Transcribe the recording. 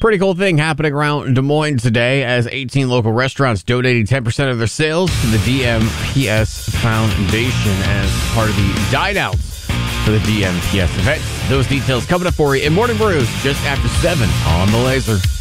Pretty cool thing happening around Des Moines today as 18 local restaurants donating 10% of their sales to the DMPS Foundation as part of the Dine Outs for the DMPS event. Those details coming up for you in Morning Brews just after 7 on The Laser.